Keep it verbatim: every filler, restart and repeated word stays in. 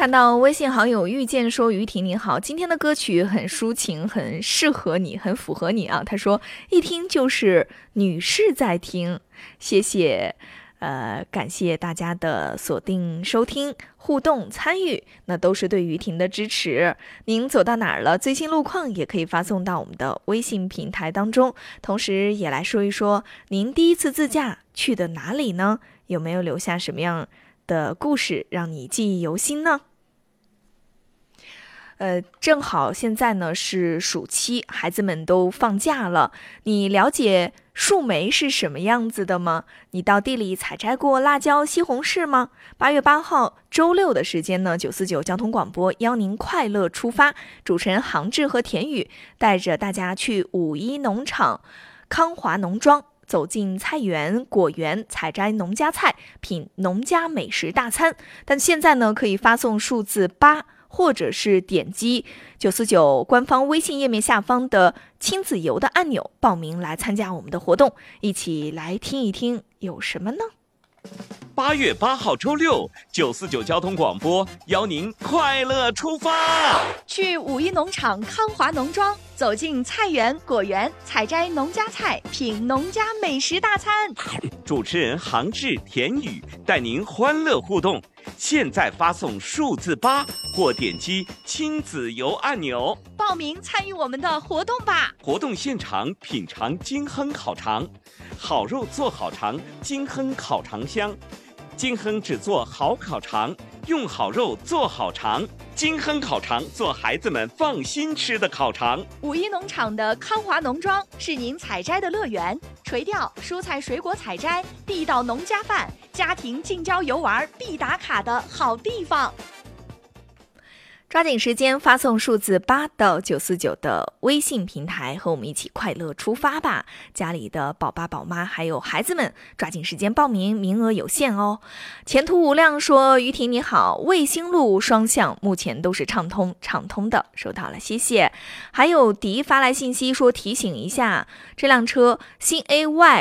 看到微信好友遇见说，于婷你好，今天的歌曲很抒情，很适合你，很符合你啊。他说一听就是女士在听，谢谢呃，感谢大家的锁定收听、互动、参与，那都是对于婷的支持。您走到哪儿了？最新路况也可以发送到我们的微信平台当中，同时也来说一说您第一次自驾去的哪里呢？有没有留下什么样的故事让你记忆犹新呢？呃，正好现在呢是暑期，孩子们都放假了。你了解树莓是什么样子的吗？你到地里采摘过辣椒、西红柿吗？八月八号周六的时间呢，九四九交通广播邀您快乐出发，主持人杭志和田宇带着大家去五一农场康华农庄。走进菜园、果园，采摘农家菜，品农家美食大餐。但现在呢，可以发送数字八，或者是点击九四九官方微信页面下方的亲子游的按钮报名来参加我们的活动，一起来听一听有什么呢？ 八月八号周六，九四九交通广播邀您快乐出发， 去五一农场康华农庄，走进菜园、果园，采摘农家菜，品农家美食大餐。 主持人杭志、田宇带您欢乐互动。现在发送数字八或点击亲子游按钮， 报名参与我们的活动吧！ 活动现场品尝金亨烤肠，好肉做好肠，金亨烤肠香。金亨只做好烤肠，用好肉做好肠。金亨烤肠做孩子们放心吃的烤肠。 五一农场的康华农庄是您采摘的乐园，垂钓、蔬菜水果采摘、地道农家饭、家庭近郊游玩必打卡的好地方。 抓紧时间发送数字八到九四九的微信平台，和我们一起快乐出发吧！家里的宝爸宝妈还有孩子们，抓紧时间报名，名额有限哦。前途无量说，于婷你好，卫星路双向目前都是畅通畅通的，收到了，谢谢。还有迪发来信息说，提醒一下，这辆车新 A Y